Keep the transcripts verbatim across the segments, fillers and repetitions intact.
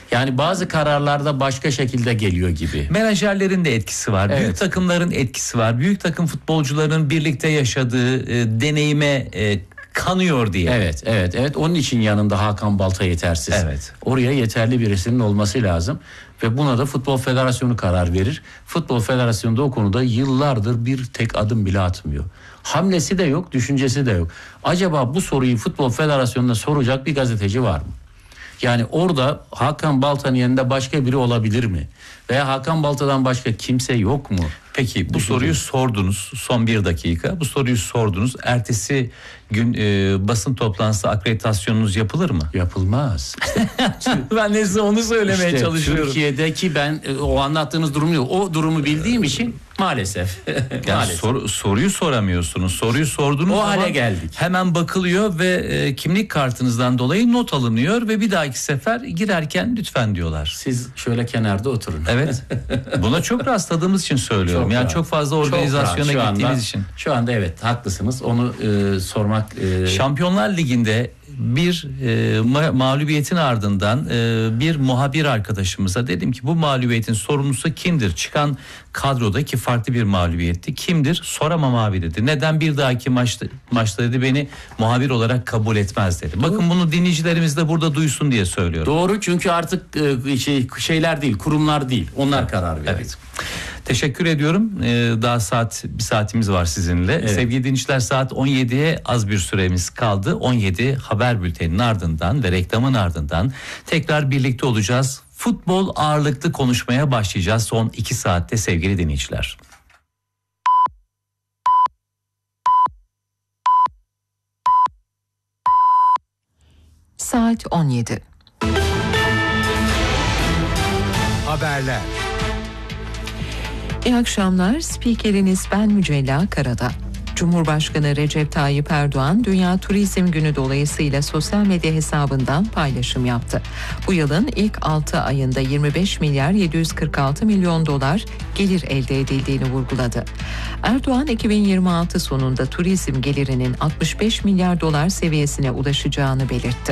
Yani bazı kararlarda başka şekilde geliyor gibi. Menajerlerin de etkisi var. Evet. Büyük takımların etkisi var. Büyük takım futbolcuların birlikte yaşadığı e, deneyime e, kanıyor diye. Evet, evet, evet. Onun için yanında Hakan Balta yetersiz. Evet. Oraya yeterli birisinin olması lazım ve buna da Futbol Federasyonu karar verir. Futbol Federasyonu da o konuda yıllardır bir tek adım bile atmıyor. Hamlesi de yok, düşüncesi de yok. Acaba bu soruyu Futbol Federasyonu'na soracak bir gazeteci var mı? Yani orada Hakan Balta'nın yanında başka biri olabilir mi? Veya Hakan Balta'dan başka kimse yok mu? Peki bu soruyu sordunuz, son bir dakika bu soruyu sordunuz. Ertesi gün e, basın toplantısı akreditasyonunuz yapılır mı? Yapılmaz. Ben de size onu söylemeye İşte çalışıyorum. Türkiye'deki ben e, o anlattığınız durum yok. O durumu bildiğim için maalesef. Yani maalesef. sor, soruyu soramıyorsunuz. Soruyu sorduğunuz O zaman hale geldik. hemen bakılıyor ve e, kimlik kartınızdan dolayı not alınıyor ve bir dahaki sefer girerken lütfen diyorlar. Siz şöyle kenarda oturun. Evet. Buna çok rastladığımız için söylüyorum. Çok yani rahat. çok fazla Çok organizasyona rahat. Şu gittiğimiz anda- için. Şu anda evet haklısınız. Onu e, sormak e, Şampiyonlar Ligi'nde bir e, ma- mağlubiyetin ardından e, bir muhabir arkadaşımıza dedim ki bu mağlubiyetin sorumlusu kimdir? Çıkan kadrodaki farklı bir mağlubiyetti. Kimdir? Soramam abi dedi. Neden bir dahaki maçta, maçta dedi beni muhabir olarak kabul etmez dedi. Bakın bunu dinleyicilerimiz de burada duysun diye söylüyorum. doğru çünkü artık e, şey şeyler değil, kurumlar değil. Onlar karar veriyor. Evet. Teşekkür ediyorum. Ee, daha saat bir saatimiz var sizinle. Evet. Sevgili dinleyiciler saat on yediye az bir süremiz kaldı. on yedi haber bülteninin ardından ve reklamın ardından tekrar birlikte olacağız. Futbol ağırlıklı konuşmaya başlayacağız son iki saatte sevgili dinleyiciler. Saat on yedi. Haberler. İyi akşamlar. Spikeriniz ben Mücella Karada. Cumhurbaşkanı Recep Tayyip Erdoğan Dünya Turizm Günü dolayısıyla sosyal medya hesabından paylaşım yaptı. Bu yılın ilk altı ayında yirmi beş milyar yedi yüz kırk altı milyon dolar gelir elde edildiğini vurguladı. Erdoğan iki bin yirmi altı sonunda turizm gelirinin altmış beş milyar dolar seviyesine ulaşacağını belirtti.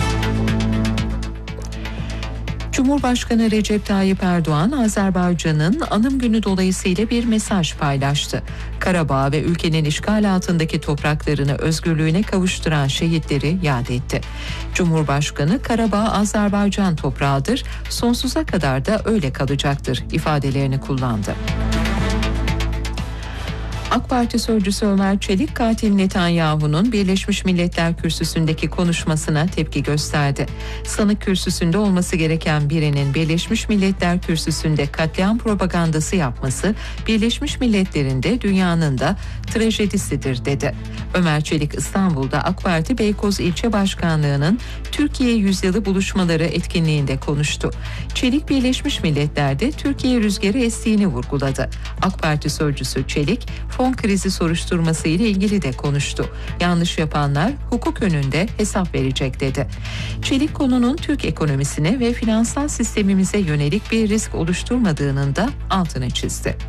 Cumhurbaşkanı Recep Tayyip Erdoğan, Azerbaycan'ın Anım Günü dolayısıyla bir mesaj paylaştı. Karabağ ve ülkenin işgal altındaki topraklarını özgürlüğüne kavuşturan şehitleri yad etti. Cumhurbaşkanı, Karabağ Azerbaycan toprağıdır, sonsuza kadar da öyle kalacaktır ifadelerini kullandı. AK Parti sözcüsü Ömer Çelik, katil Netanyahu'nun Birleşmiş Milletler Kürsüsü'ndeki konuşmasına tepki gösterdi. Sanık kürsüsünde olması gereken birinin Birleşmiş Milletler Kürsüsü'nde katliam propagandası yapması, Birleşmiş Milletler'in de dünyanın da trajedisidir dedi. Ömer Çelik, İstanbul'da AK Parti Beykoz İlçe Başkanlığı'nın Türkiye Yüzyılı buluşmaları etkinliğinde konuştu. Çelik, Birleşmiş Milletler'de Türkiye rüzgarı estiğini vurguladı. AK Parti sözcüsü Çelik, fon krizi soruşturması ile ilgili de konuştu. Yanlış yapanlar hukuk önünde hesap verecek dedi. Çelik, konunun Türk ekonomisine ve finansal sistemimize yönelik bir risk oluşturmadığının da altını çizdi.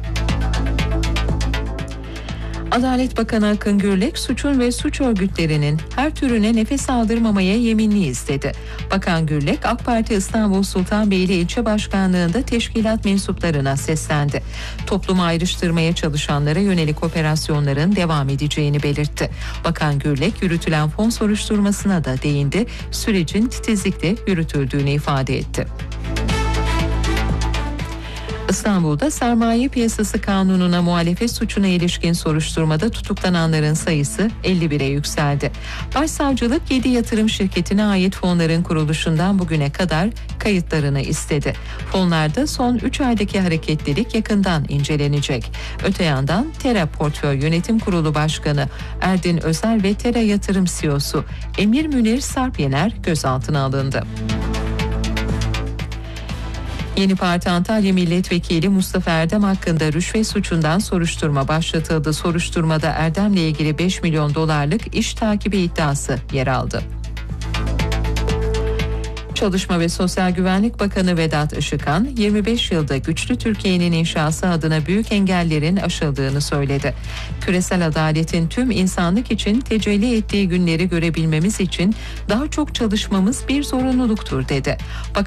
Adalet Bakanı Akın Gürlek, suçun ve suç örgütlerinin her türüne nefes aldırmamaya yeminliyiz dedi. Bakan Gürlek, AK Parti İstanbul Sultanbeyli İlçe Başkanlığı'nda teşkilat mensuplarına seslendi. Toplumu ayrıştırmaya çalışanlara yönelik operasyonların devam edeceğini belirtti. Bakan Gürlek, yürütülen fon soruşturmasına da değindi, sürecin titizlikle yürütüldüğünü ifade etti. İstanbul'da sermaye piyasası kanununa muhalefet suçuna ilişkin soruşturmada tutuklananların sayısı elli bire yükseldi. Başsavcılık yedi yatırım şirketine ait fonların kuruluşundan bugüne kadar kayıtlarını istedi. Fonlarda son üç aydaki hareketlilik yakından incelenecek. Öte yandan Tera Portföy Yönetim Kurulu Başkanı Erdin Özel ve Tera Yatırım C E O'su Emir Münir Sarpyener gözaltına alındı. Yeni Parti Antalya Milletvekili Mustafa Erdem hakkında rüşvet suçundan soruşturma başlatıldı. Soruşturmada Erdem'le ilgili beş milyon dolarlık iş takibi iddiası yer aldı. Çalışma ve Sosyal Güvenlik Bakanı Vedat Işıkhan, yirmi beş yılda güçlü Türkiye'nin inşası adına büyük engellerin aşıldığını söyledi. Küresel adaletin tüm insanlık için tecelli ettiği günleri görebilmemiz için daha çok çalışmamız bir zorunluluktur dedi. Bakan